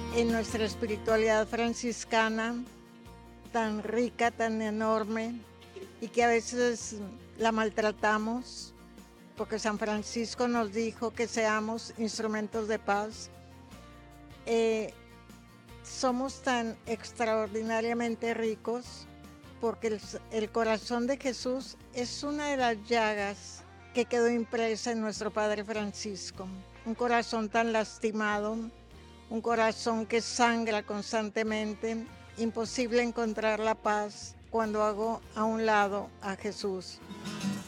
en nuestra espiritualidad franciscana tan rica, tan enorme, y que a veces la maltratamos, porque San Francisco nos dijo que seamos instrumentos de paz. Somos tan extraordinariamente ricos porque el corazón de Jesús es una de las llagas que quedó impresa en nuestro Padre Francisco. Un corazón tan lastimado, un corazón que sangra constantemente. Imposible encontrar la paz cuando hago a un lado a Jesús.